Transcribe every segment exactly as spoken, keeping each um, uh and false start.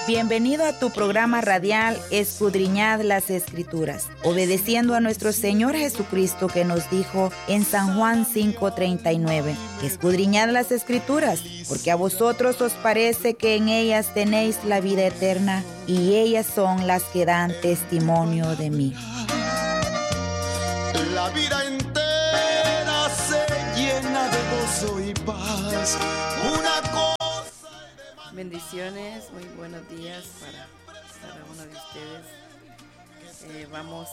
Bienvenido a tu programa radial Escudriñad las Escrituras, obedeciendo a nuestro Señor Jesucristo que nos dijo en San Juan cinco treinta y nueve, escudriñad las Escrituras, porque a vosotros os parece que en ellas tenéis la vida eterna, y ellas son las que dan testimonio de mí. La vida entera se llena de gozo y paz. Una cosa. Bendiciones, muy buenos días para cada uno de ustedes. Eh, vamos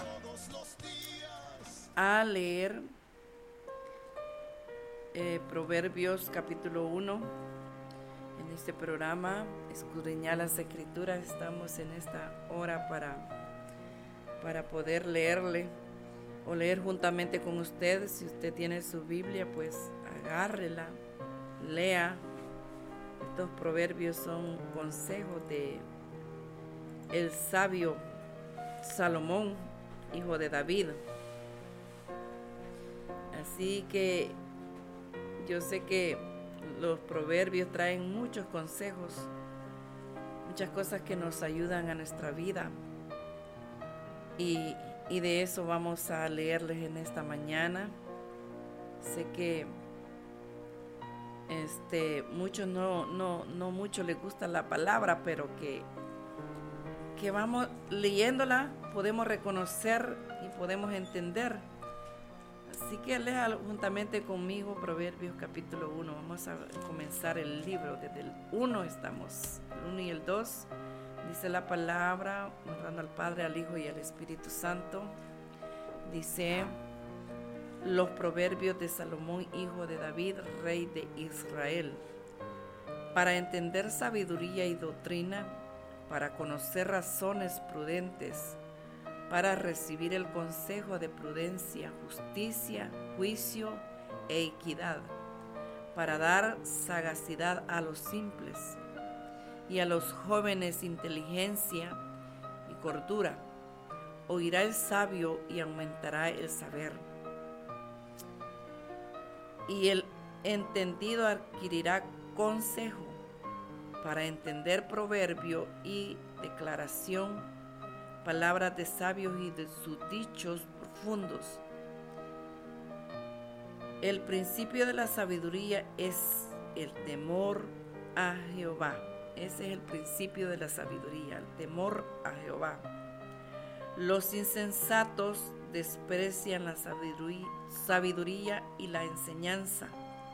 a, a leer eh, Proverbios capítulo uno. En este programa, escudriñar las Escrituras, estamos en esta hora para, para poder leerle o leer juntamente con ustedes. Si usted tiene su Biblia, pues agárrela, lea. Estos proverbios son consejos de el sabio Salomón, hijo de David. Así que yo sé que los proverbios traen muchos consejos, muchas cosas que nos ayudan a nuestra vida. Y, y de eso vamos a leerles en esta mañana. Sé que Este, muchos no, no, no mucho les gusta la palabra, pero que, que vamos leyéndola, podemos reconocer y podemos entender. Así que lea juntamente conmigo Proverbios capítulo uno. Vamos a comenzar el libro, desde el uno estamos, el uno y el dos. Dice la palabra, honrando al Padre, al Hijo y al Espíritu Santo. Dice: los proverbios de Salomón, hijo de David, rey de Israel, para entender sabiduría y doctrina, para conocer razones prudentes, para recibir el consejo de prudencia, justicia, juicio e equidad, para dar sagacidad a los simples y a los jóvenes inteligencia y cordura. Oirá el sabio y aumentará el saber, y el entendido adquirirá consejo, para entender proverbio y declaración, palabras de sabios y de sus dichos profundos. El principio de la sabiduría es el temor a Jehová. Ese es el principio de la sabiduría, el temor a Jehová. Los insensatos desprecian la sabiduría, sabiduría y la enseñanza.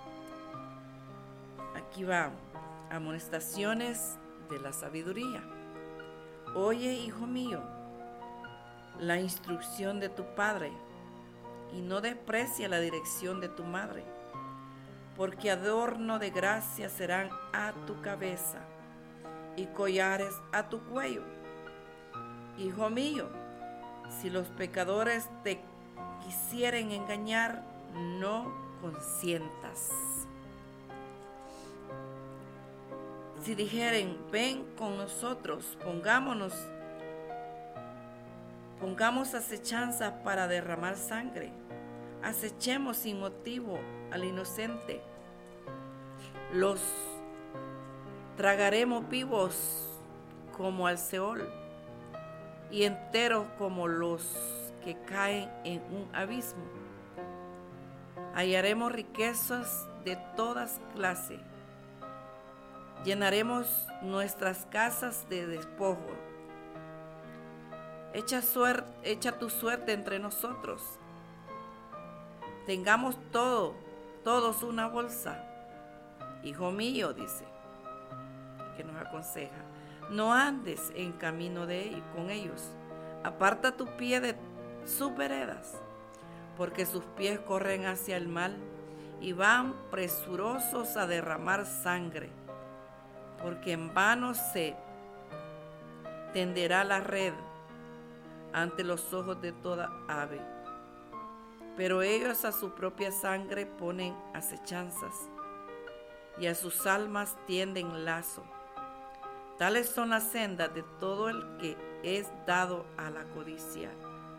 Aquí va, amonestaciones de la sabiduría. Oye, hijo mío, la instrucción de tu padre, y no desprecia la dirección de tu madre, porque adorno de gracia serán a tu cabeza y collares a tu cuello. Hijo mío, si los pecadores te quisieren engañar, no consientas. Si dijeren, ven con nosotros, pongámonos, pongamos acechanzas para derramar sangre, acechemos sin motivo al inocente, los tragaremos vivos como al Seol, y enteros como los que caen en un abismo. Hallaremos riquezas de todas clases, llenaremos nuestras casas de despojo. Echa, suerte, echa tu suerte entre nosotros. Tengamos todo, todos una bolsa. Hijo mío, dice, que nos aconseja, no andes en camino de ellos, con ellos. Aparta tu pie de sus veredas, porque sus pies corren hacia el mal y van presurosos a derramar sangre, porque en vano se tenderá la red ante los ojos de toda ave. Pero ellos a su propia sangre ponen acechanzas, y a sus almas tienden lazo. Tales son las sendas de todo el que es dado a la codicia,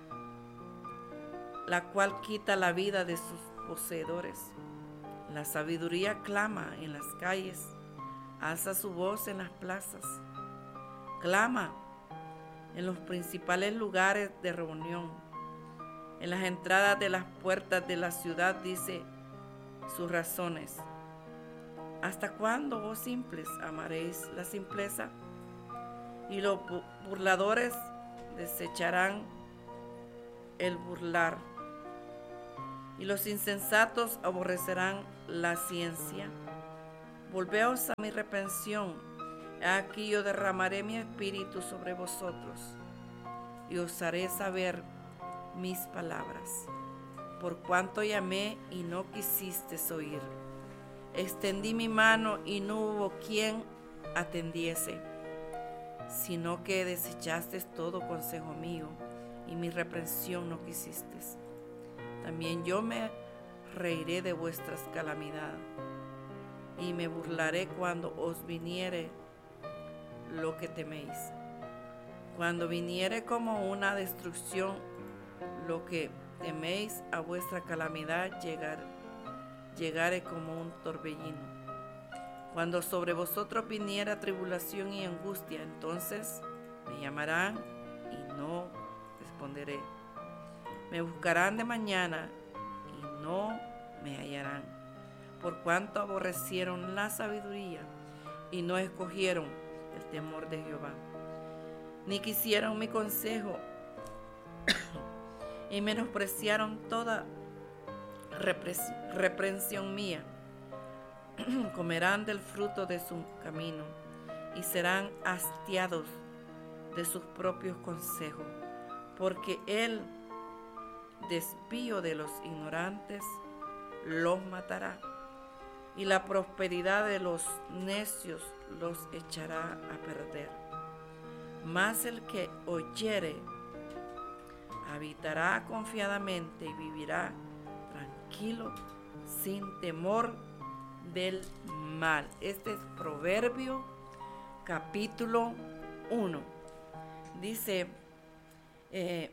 la cual quita la vida de sus poseedores. La sabiduría clama en las calles, alza su voz en las plazas. Clama en los principales lugares de reunión. En las entradas de las puertas de la ciudad dice sus razones. ¿Hasta cuándo, oh simples, amaréis la simpleza? Y los burladores desecharán el burlar. Y los insensatos aborrecerán la ciencia. Volveos a mi reprensión. Aquí yo derramaré mi espíritu sobre vosotros y os haré saber mis palabras. Por cuanto llamé y no quisistes oír, extendí mi mano y no hubo quien atendiese, sino que desechaste todo consejo mío y mi reprensión no quisistes. También yo me reiré de vuestras calamidades y me burlaré cuando os viniere lo que teméis. Cuando viniere como una destrucción lo que teméis, a vuestra calamidad llegar, llegaré como un torbellino. Cuando sobre vosotros viniera tribulación y angustia, entonces me llamarán y no responderé. Me buscarán de mañana y no me hallarán, por cuanto aborrecieron la sabiduría y no escogieron el temor de Jehová, ni quisieron mi consejo y menospreciaron toda repres- reprensión mía. Comerán del fruto de su camino y serán hastiados de sus propios consejos, porque el desvío de los ignorantes los matará y la prosperidad de los necios los echará a perder. Mas el que oyere habitará confiadamente y vivirá tranquilo sin temor del mal. Este es Proverbio capítulo uno. Dice eh,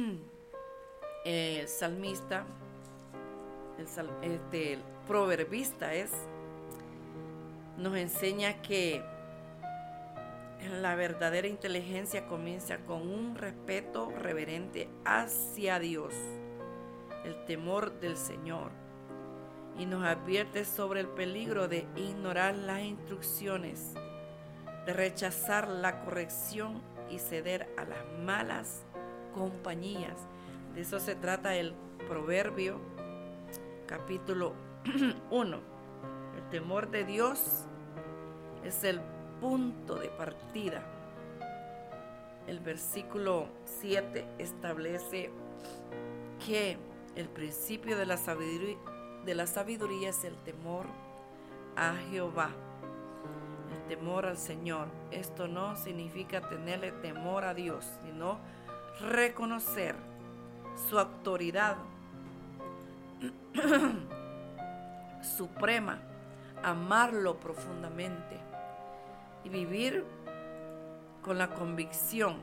el salmista, el, sal, este, el proverbista es, nos enseña que la verdadera inteligencia comienza con un respeto reverente hacia Dios, el temor del Señor, y nos advierte sobre el peligro de ignorar las instrucciones, de rechazar la corrección y ceder a las malas compañías. De eso se trata el Proverbio capítulo uno. El temor de Dios es el punto de partida. El versículo siete establece que el principio de la sabiduría, de la sabiduría es el temor a Jehová, el temor al Señor. Esto no significa tenerle temor a Dios, sino reconocer su autoridad suprema, amarlo profundamente y vivir con la convicción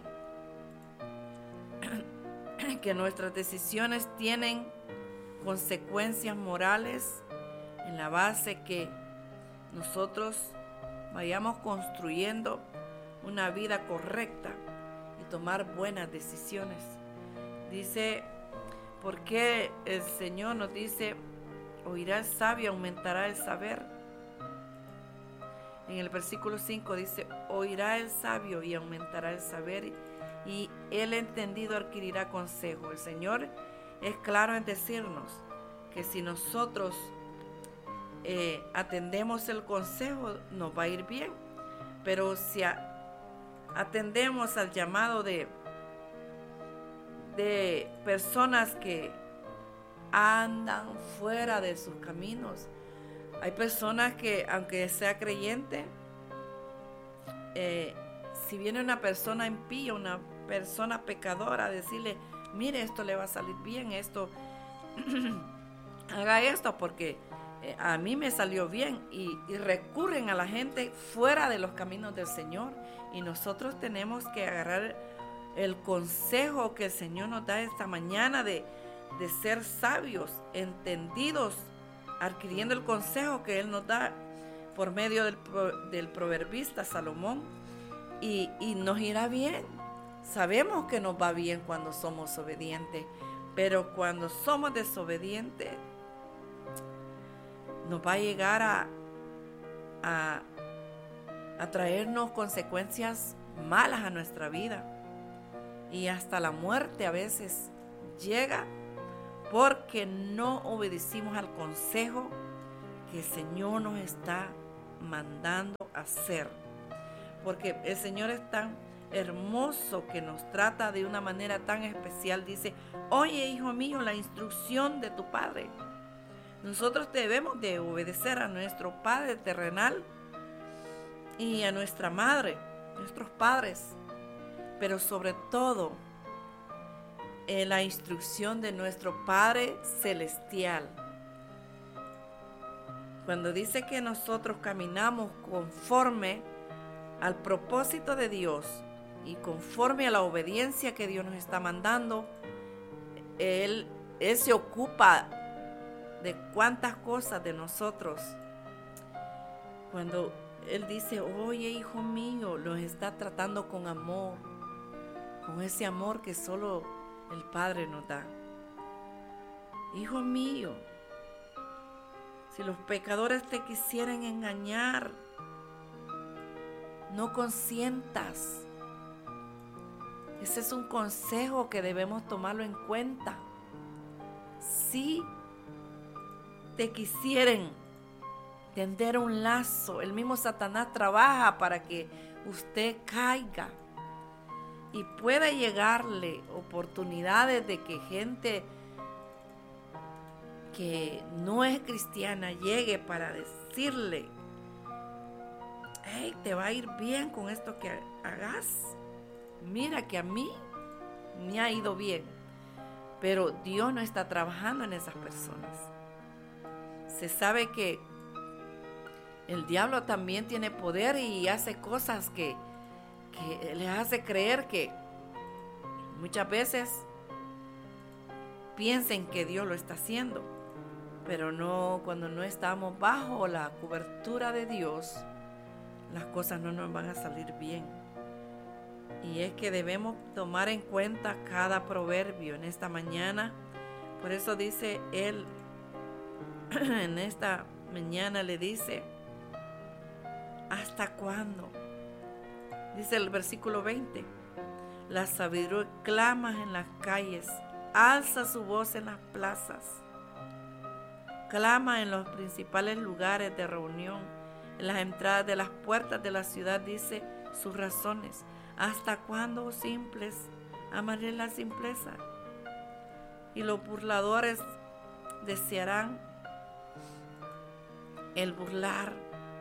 que nuestras decisiones tienen consecuencias morales en la base que nosotros vayamos construyendo una vida correcta y tomar buenas decisiones. Dice, ¿por qué el Señor nos dice, oirá el sabio, aumentará el saber? En el versículo cinco dice, oirá el sabio y aumentará el saber, y el entendido adquirirá consejo. El Señor es claro en decirnos que si nosotros eh, atendemos el consejo, nos va a ir bien. Pero si a, atendemos al llamado de, de personas que andan fuera de sus caminos, hay personas que, aunque sea creyente, eh, si viene una persona impía, una persona pecadora, a decirle, mire, esto le va a salir bien, esto, haga esto porque eh, a mí me salió bien, y, y recurren a la gente fuera de los caminos del Señor. Y nosotros tenemos que agarrar el consejo que el Señor nos da esta mañana de, de ser sabios, entendidos, adquiriendo el consejo que Él nos da por medio del, del proverbista Salomón, y, y nos irá bien. Sabemos que nos va bien cuando somos obedientes, pero cuando somos desobedientes, nos va a llegar a, a, a traernos consecuencias malas a nuestra vida. Y hasta la muerte a veces llega porque no obedecimos al consejo que el Señor nos está mandando hacer. Porque el Señor es tan hermoso que nos trata de una manera tan especial. Dice: oye, hijo mío, la instrucción de tu Padre. Nosotros debemos de obedecer a nuestro Padre terrenal y a nuestra madre, nuestros padres, pero sobre todo en la instrucción de nuestro Padre celestial. Cuando dice que nosotros caminamos conforme al propósito de Dios y conforme a la obediencia que Dios nos está mandando, Él, Él se ocupa de cuántas cosas de nosotros. Cuando Él dice: oye, hijo mío, los está tratando con amor, con ese amor que solo el Padre nos da. Hijo mío, si los pecadores te quisieran engañar, no consientas. Ese es un consejo que debemos tomarlo en cuenta. Si te quisieren tender un lazo, el mismo Satanás trabaja para que usted caiga y pueda llegarle oportunidades de que gente que no es cristiana llegue para decirle: hey, te va a ir bien con esto que hagas. Mira que a mí me ha ido bien. Pero Dios no está trabajando en esas personas. Se sabe que el diablo también tiene poder y hace cosas que, que les hace creer que muchas veces piensen que Dios lo está haciendo. Pero no, cuando no estamos bajo la cobertura de Dios, las cosas no nos van a salir bien. Y es que debemos tomar en cuenta cada proverbio en esta mañana. Por eso dice Él, en esta mañana le dice: ¿hasta cuándo? Dice el versículo veinte: la sabiduría clama en las calles, alza su voz en las plazas, clama en los principales lugares de reunión, en las entradas de las puertas de la ciudad, dice sus razones. ¿Hasta cuándo, simples, amaréis la simpleza? Y los burladores desearán el burlar,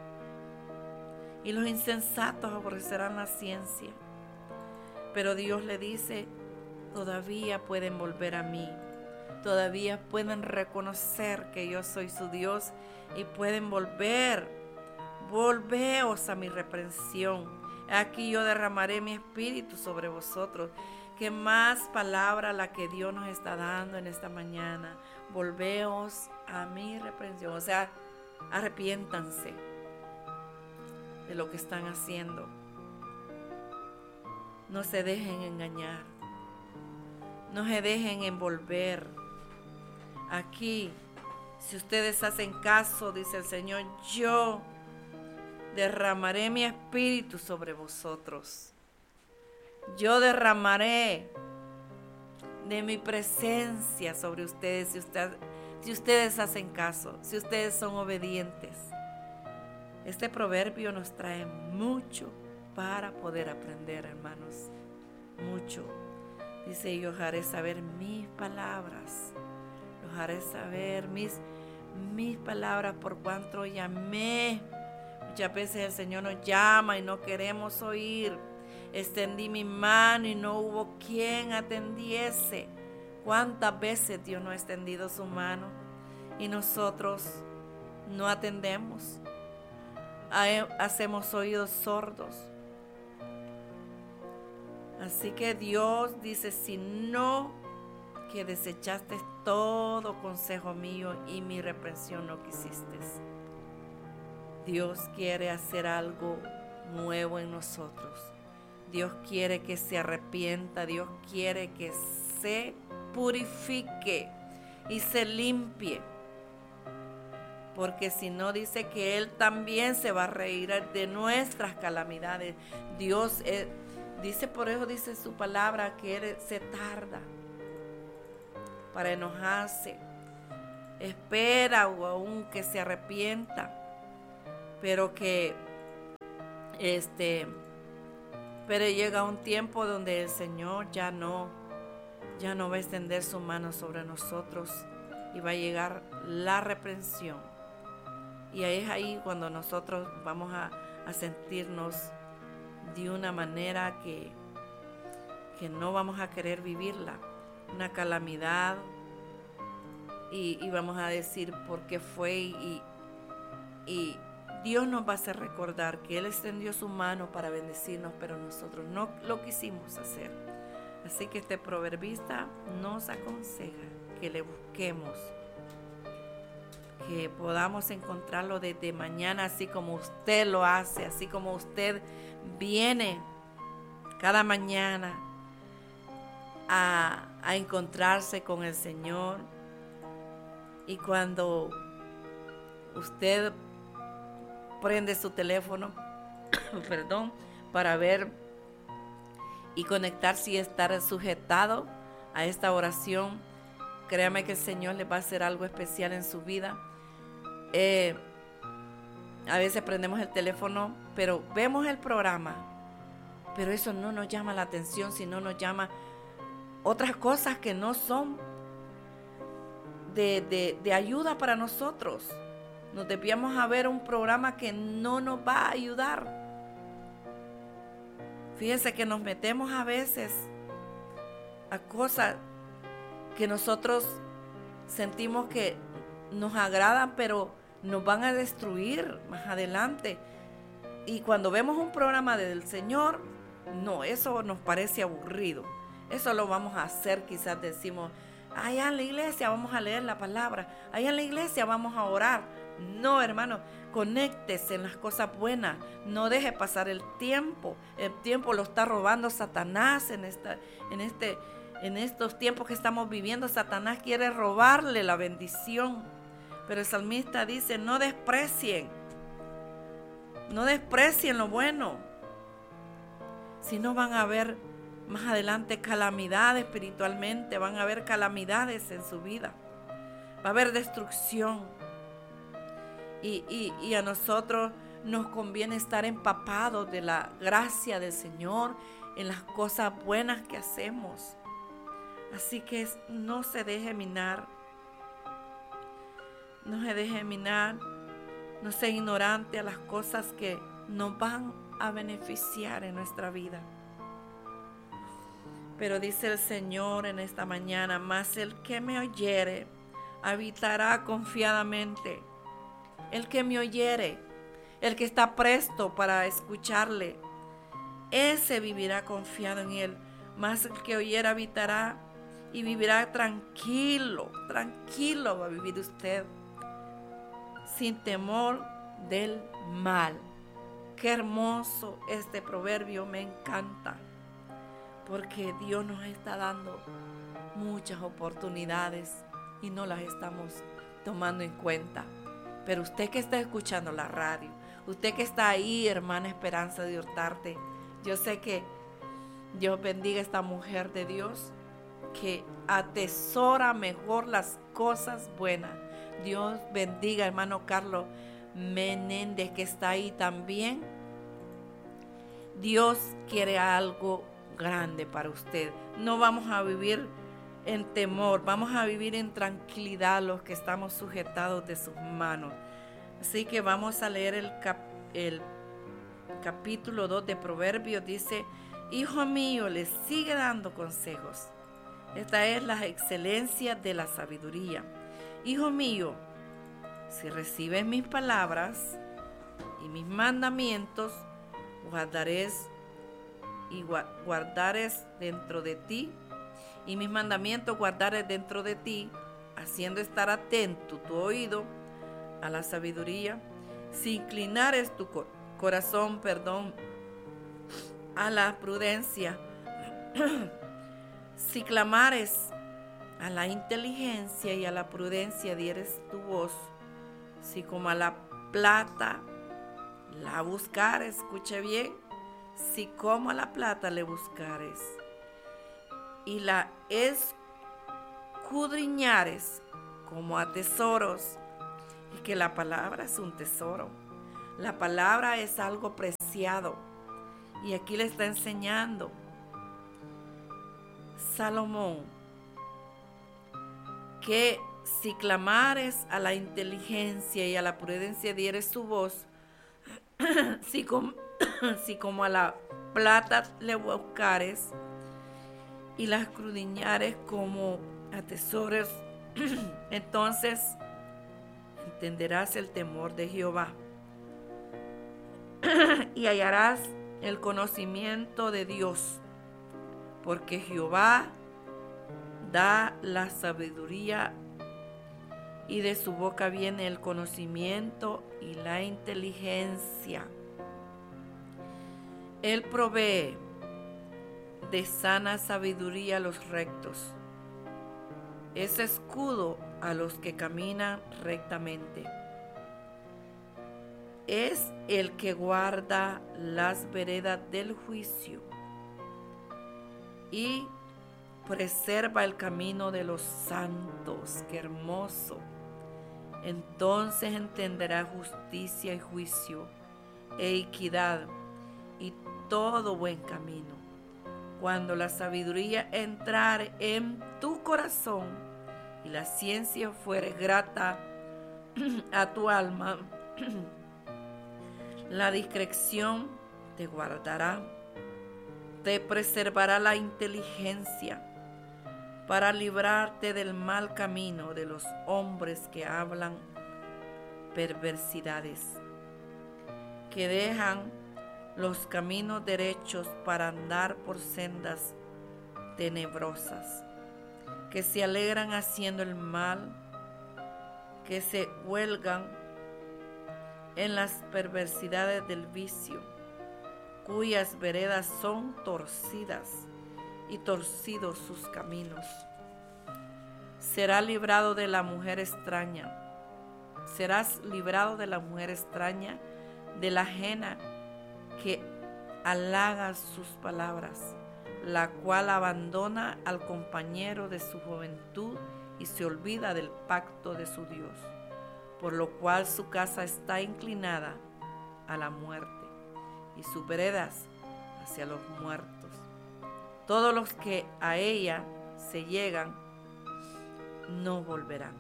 y los insensatos aborrecerán la ciencia. Pero Dios le dice: todavía pueden volver a mí, todavía pueden reconocer que yo soy su Dios y pueden volver. Volveos a mi reprensión. Aquí yo derramaré mi espíritu sobre vosotros. Qué más palabra la que Dios nos está dando en esta mañana. Volveos a mi reprensión. O sea, arrepiéntanse de lo que están haciendo. No se dejen engañar. No se dejen envolver. Aquí, si ustedes hacen caso, dice el Señor, yo derramaré mi espíritu sobre vosotros. Yo derramaré de mi presencia sobre ustedes si, usted, si ustedes hacen caso, si ustedes son obedientes. Este proverbio nos trae mucho para poder aprender, hermanos. Mucho. Dice: yo os haré saber mis palabras. Os haré saber mis, mis palabras por cuanto llamé. Muchas veces el Señor nos llama y no queremos oír. Extendí mi mano y no hubo quien atendiese. ¿Cuántas veces Dios nos ha extendido su mano y nosotros no atendemos? Hacemos oídos sordos. Así que Dios dice: si no, que desechaste todo consejo mío y mi reprensión no quisiste. Dios quiere hacer algo nuevo en nosotros. Dios quiere que se arrepienta, Dios quiere que se purifique y se limpie. Porque si no, dice que Él también se va a reír de nuestras calamidades. Dios es, dice, por eso dice su palabra, que Él se tarda para enojarse. Espera o aún que se arrepienta, pero que este, pero llega un tiempo donde el Señor ya no, ya no va a extender su mano sobre nosotros y va a llegar la reprensión. Y es ahí cuando nosotros vamos a, a sentirnos de una manera que, que no vamos a querer vivirla, una calamidad, y, y vamos a decir por qué fue, y, y Dios nos va a hacer recordar que Él extendió su mano para bendecirnos, pero nosotros no lo quisimos hacer. Así que este proverbista nos aconseja que le busquemos, que podamos encontrarlo desde mañana, así como usted lo hace, así como usted viene cada mañana a, a encontrarse con el Señor. Y cuando usted prende su teléfono, perdón, para ver y conectarse y estar sujetado a esta oración, créame que el Señor le va a hacer algo especial en su vida. Eh, a veces prendemos el teléfono, pero vemos el programa, pero eso no nos llama la atención, sino nos llama otras cosas que no son de, de, de ayuda para nosotros. Nos desviamos a ver un programa que no nos va a ayudar. Fíjense que nos metemos a veces a cosas que nosotros sentimos que nos agradan, pero nos van a destruir más adelante. Y cuando vemos un programa del Señor, no, eso nos parece aburrido. Eso lo vamos a hacer, quizás decimos, allá en la iglesia vamos a leer la palabra, allá en la iglesia vamos a orar. No, hermano, conéctese en las cosas buenas, no deje pasar el tiempo. El tiempo lo está robando Satanás en esta, en este, en estos tiempos que estamos viviendo. Satanás quiere robarle la bendición. Pero el salmista dice, no desprecien, no desprecien lo bueno, si no van a haber más adelante calamidades espiritualmente, van a haber calamidades en su vida, va a haber destrucción. Y, y, y a nosotros nos conviene estar empapados de la gracia del Señor en las cosas buenas que hacemos. Así que no se deje minar, no se deje minar, no sea ignorante a las cosas que nos van a beneficiar en nuestra vida. Pero dice el Señor en esta mañana, mas el que me oyere habitará confiadamente. El que me oyere, el que está presto para escucharle, ese vivirá confiado en Él. Mas el que oyere habitará y vivirá tranquilo, tranquilo va a vivir usted, sin temor del mal. Qué hermoso este proverbio, me encanta, porque Dios nos está dando muchas oportunidades y no las estamos tomando en cuenta. Pero usted que está escuchando la radio, usted que está ahí, hermana Esperanza de Hurtarte, yo sé que Dios bendiga a esta mujer de Dios que atesora mejor las cosas buenas. Dios bendiga, hermano Carlos Menéndez, que está ahí también. Dios quiere algo grande para usted. No vamos a vivir en temor, vamos a vivir en tranquilidad los que estamos sujetados de sus manos. Así que vamos a leer el, cap, el capítulo dos de Proverbios. Dice, hijo mío, le sigue dando consejos. Esta es la excelencia de la sabiduría. Hijo mío, si recibes mis palabras y mis mandamientos, guardares y guardares dentro de ti, y mis mandamientos guardares dentro de ti, haciendo estar atento tu oído a la sabiduría, si inclinares tu corazón, perdón, a la prudencia, si clamares a la inteligencia y a la prudencia dieres tu voz, si como a la plata la buscares, escuche bien, si como a la plata le buscares y la escudriñares como a tesoros, y que la palabra es un tesoro, la palabra es algo preciado, y aquí le está enseñando Salomón que si clamares a la inteligencia y a la prudencia dieres tu voz, si, com, si como a la plata le buscares y la escudriñares como a tesoros, entonces entenderás el temor de Jehová y hallarás el conocimiento de Dios, porque Jehová da la sabiduría y de su boca viene el conocimiento y la inteligencia. Él provee de sana sabiduría a los rectos, es escudo a los que caminan rectamente. Es el que guarda las veredas del juicio y preserva el camino de los santos. ¡Qué hermoso! Entonces entenderá justicia y juicio e equidad y todo buen camino. Cuando la sabiduría entrare en tu corazón y la ciencia fuere grata a tu alma, la discreción te guardará, te preservará la inteligencia para librarte del mal camino de los hombres que hablan perversidades, que dejan los caminos derechos para andar por sendas tenebrosas, que se alegran haciendo el mal, que se huelgan en las perversidades del vicio, cuyas veredas son torcidas y torcidos sus caminos. Será librado de la mujer extraña, serás librado de la mujer extraña, de la ajena que halaga sus palabras, la cual abandona al compañero de su juventud y se olvida del pacto de su Dios, por lo cual su casa está inclinada a la muerte y sus veredas hacia los muertos. Todos los que a ella se llegan no volverán,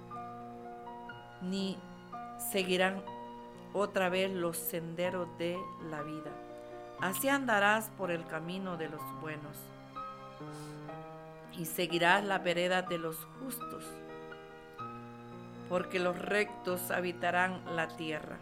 ni seguirán otra vez los senderos de la vida. Así andarás por el camino de los buenos y seguirás la vereda de los justos, porque los rectos habitarán la tierra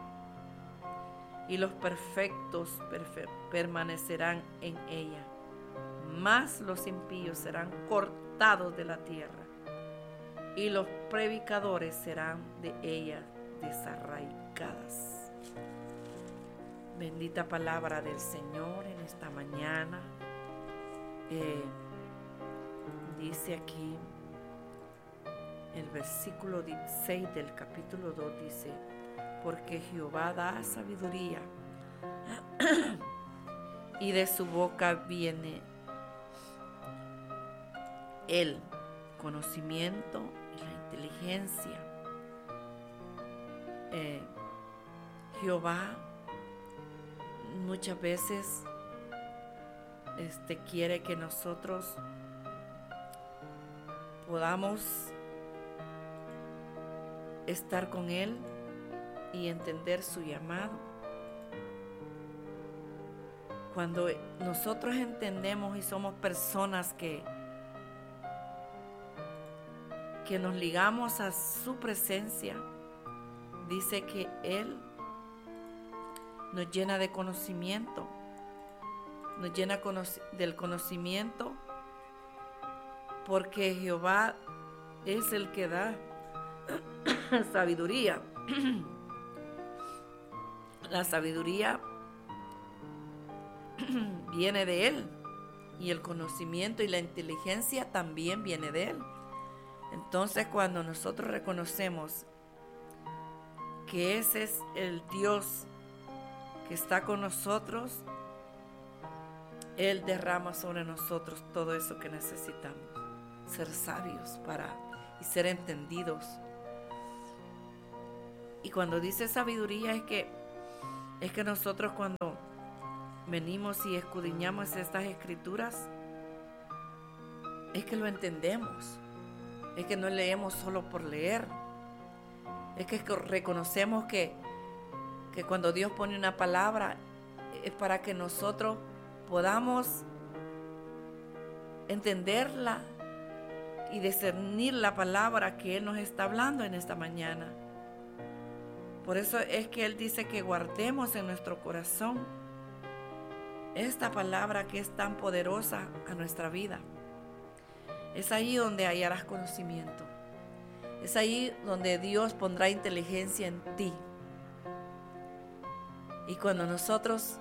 y los perfectos perfe- permanecerán en ella, mas los impíos serán cortados de la tierra y los predicadores serán de ella desarraigadas. Bendita palabra del Señor en esta mañana. Eh, dice aquí el versículo seis del capítulo dos, dice: porque Jehová da sabiduría y de su boca viene el conocimiento y la inteligencia. Eh, Jehová muchas veces este, quiere que nosotros podamos estar con Él y entender su llamado. Cuando nosotros entendemos y somos personas que que nos ligamos a su presencia, dice que Él nos llena de conocimiento, nos llena del conocimiento, porque Jehová es el que da sabiduría. La sabiduría viene de Él. Y el conocimiento y la inteligencia también viene de Él. Entonces, cuando nosotros reconocemos que ese es el Dios que está con nosotros, Él derrama sobre nosotros todo eso que necesitamos. Ser sabios para y ser entendidos. Y cuando dice sabiduría es que es que nosotros cuando venimos y escudriñamos estas escrituras, es que lo entendemos. Es que no leemos solo por leer. Es que reconocemos que, que cuando Dios pone una palabra es para que nosotros podamos entenderla y discernir la palabra que Él nos está hablando en esta mañana. Por eso es que Él dice que guardemos en nuestro corazón esta palabra que es tan poderosa a nuestra vida. Es ahí donde hallarás conocimiento. Es ahí donde Dios pondrá inteligencia en ti. Y cuando nosotros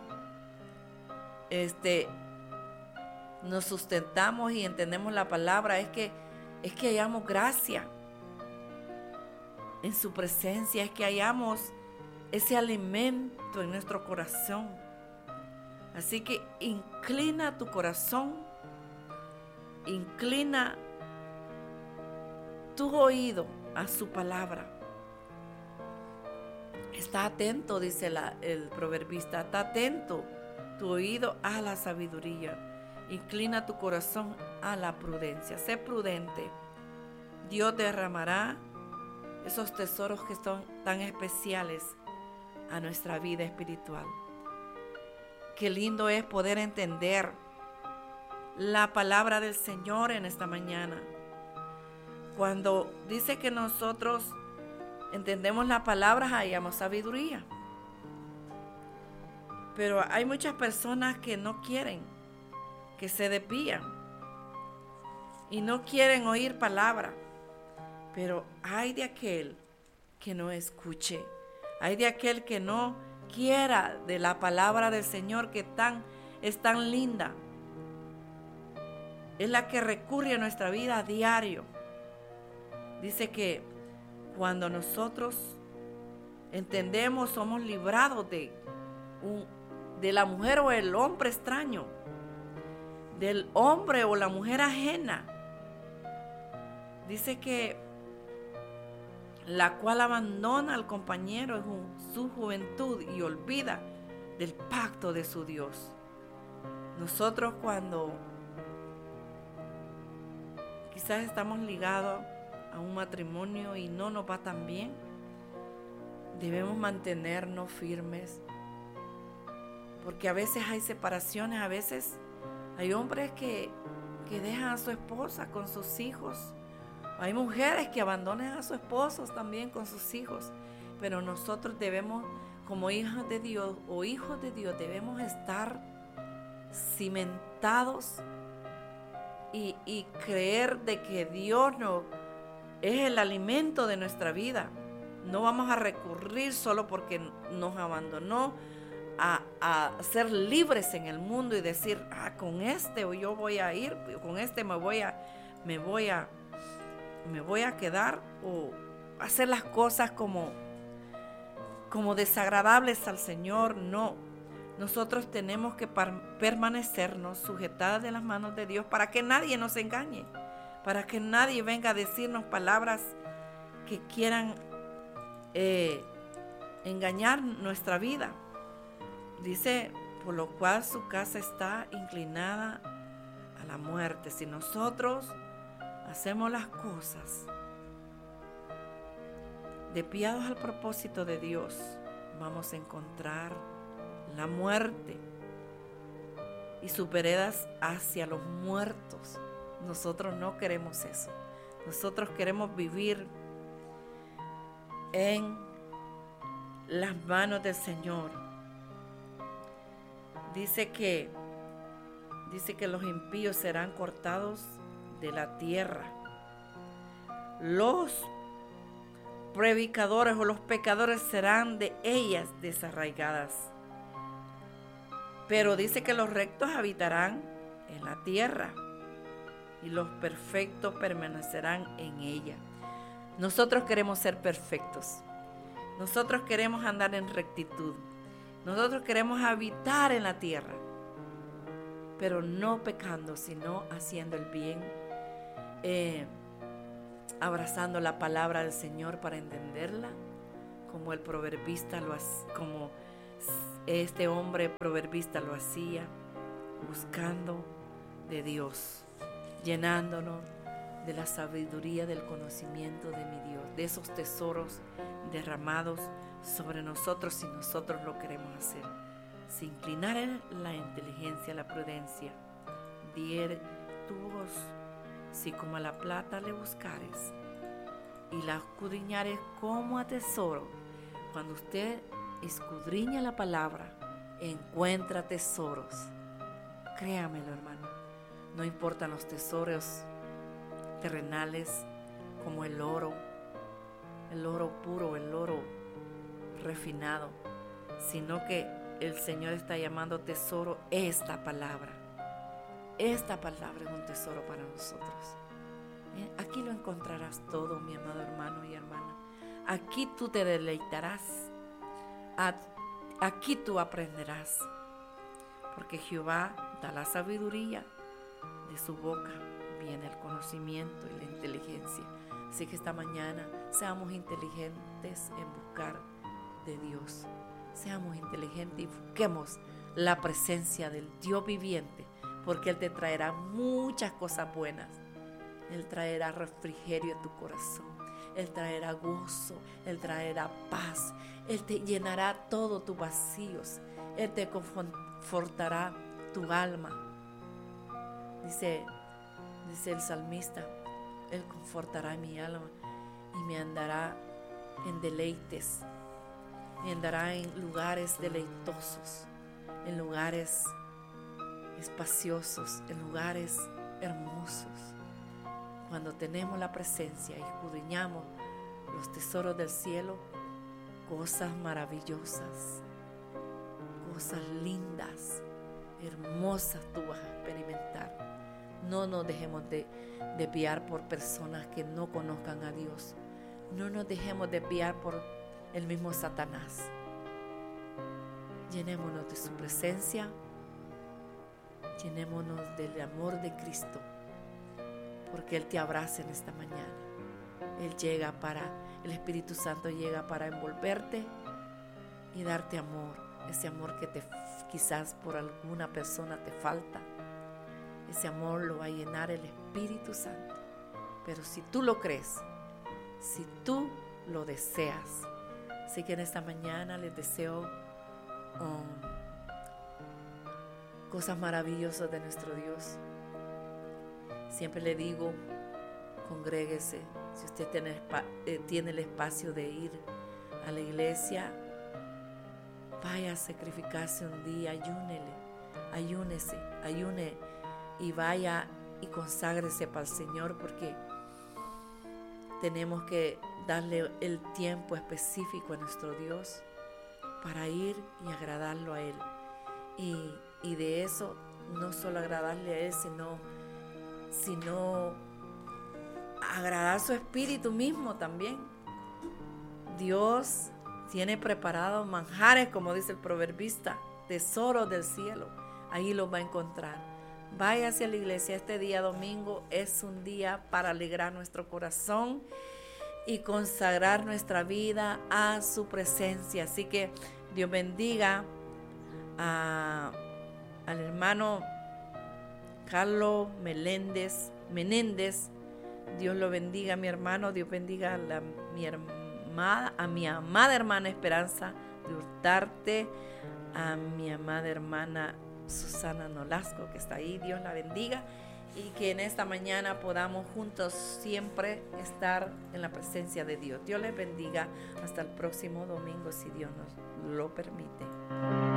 este, nos sustentamos y entendemos la palabra, es que, es que hallamos gracia en su presencia, es que hallamos ese alimento en nuestro corazón. Así que inclina tu corazón, inclina tu oído a su palabra. Está atento, dice la, el proverbista, está atento tu oído a la sabiduría. Inclina tu corazón a la prudencia. Sé prudente. Dios derramará esos tesoros que son tan especiales a nuestra vida espiritual. Qué lindo es poder entender la palabra del Señor en esta mañana. Cuando dice que nosotros entendemos la palabra, hallamos sabiduría. Pero hay muchas personas que no quieren, que se desvían y no quieren oír palabra. Pero hay de aquel que no escuche, hay de aquel que no quiera de la palabra del Señor que tan, es tan linda. Es la que recurre a nuestra vida a diario. Dice que cuando nosotros entendemos, somos librados de, un, de la mujer o el hombre extraño, del hombre o la mujer ajena. Dice que la cual abandona al compañero en su juventud y olvida del pacto de su Dios. Nosotros cuando quizás estamos ligados a un matrimonio y no nos va tan bien, debemos mantenernos firmes, porque a veces hay separaciones, a veces hay hombres que, que dejan a su esposa con sus hijos. Hay mujeres que abandonan a sus esposos también con sus hijos, pero nosotros debemos, como hijas de Dios o hijos de Dios, debemos estar cimentados y, y creer de que Dios no, es el alimento de nuestra vida. No vamos a recurrir solo porque nos abandonó a, a ser libres en el mundo y decir, ah, con este yo voy a ir, con este me voy a, me voy a me voy a quedar, o hacer las cosas como, como desagradables al Señor. No, nosotros tenemos que par- permanecernos sujetadas de las manos de Dios para que nadie nos engañe, para que nadie venga a decirnos palabras que quieran eh, engañar nuestra vida. Dice, por lo cual su casa está inclinada a la muerte. Si nosotros hacemos las cosas desviados al propósito de Dios, vamos a encontrar la muerte y sus veredas hacia los muertos. Nosotros no queremos eso. Nosotros queremos vivir en las manos del Señor. Dice que dice que los impíos serán cortados de la tierra. Los predicadores o los pecadores serán de ellas desarraigadas. Pero dice que los rectos habitarán en la tierra y los perfectos permanecerán en ella. Nosotros queremos ser perfectos. Nosotros queremos andar en rectitud. Nosotros queremos habitar en la tierra, pero no pecando, sino haciendo el bien, eh, abrazando la palabra del Señor para entenderla, como el proverbista lo hacía, como este hombre proverbista lo hacía, buscando de Dios, llenándonos de la sabiduría del conocimiento de mi Dios, de esos tesoros derramados sobre nosotros si nosotros lo queremos hacer. Si inclinares la inteligencia, la prudencia, diere tu voz, si como a la plata le buscares y la escudriñares como a tesoro. Cuando usted escudriña la palabra, encuentra tesoros. Créamelo, hermano. No importan los tesoros terrenales como el oro, el oro puro, el oro refinado, sino que el Señor está llamando tesoro esta palabra. Esta palabra es un tesoro para nosotros. Aquí lo encontrarás todo, mi amado hermano y hermana. Aquí tú te deleitarás. Aquí tú aprenderás. Porque Jehová da la sabiduría. De su boca viene el conocimiento y la inteligencia. Así que esta mañana seamos inteligentes en buscar de Dios. Seamos inteligentes y busquemos la presencia del Dios viviente, porque Él te traerá muchas cosas buenas. Él traerá refrigerio a tu corazón. Él traerá gozo. Él traerá paz. Él te llenará todos tus vacíos. Él te confortará tu alma. Dice, dice el salmista, Él confortará mi alma y me andará en deleites. Me andará en lugares deleitosos, en lugares espaciosos, en lugares hermosos. Cuando tenemos la presencia y escudriñamos los tesoros del cielo, cosas maravillosas, cosas lindas, hermosas tú vas a experimentar. No nos dejemos de desviar por personas que no conozcan a Dios. No nos dejemos desviar por el mismo Satanás. Llenémonos de su presencia. Llenémonos del amor de Cristo. Porque Él te abraza en esta mañana. Él llega para, el Espíritu Santo llega para envolverte y darte amor. Ese amor que te, quizás por alguna persona te falta. Ese amor lo va a llenar el Espíritu Santo. Pero si tú lo crees, si tú lo deseas. Así que en esta mañana les deseo um, cosas maravillosas de nuestro Dios. Siempre le digo, congréguese. Si usted tiene, eh, tiene el espacio de ir a la iglesia, vaya a sacrificarse un día, ayúnele, ayúnese, ayune y vaya y conságrese para el Señor, porque tenemos que darle el tiempo específico a nuestro Dios para ir y agradarlo a Él. Y, y de eso, no solo agradarle a Él, sino, sino agradar su espíritu mismo también. Dios tiene preparados manjares, como dice el proverbista, tesoros del cielo. Ahí los va a encontrar. Vaya hacia la iglesia. Este día domingo es un día para alegrar nuestro corazón y consagrar nuestra vida a su presencia. Así que Dios bendiga a, al hermano Carlos Meléndez, Menéndez. Dios lo bendiga, mi hermano. Dios bendiga a, la, mi, hermana, a mi amada hermana Esperanza de Hurtarte, a mi amada hermana Susana Nolasco, que está ahí. Dios la bendiga y que en esta mañana podamos juntos siempre estar en la presencia de Dios. Dios les bendiga hasta el próximo domingo, si Dios nos lo permite.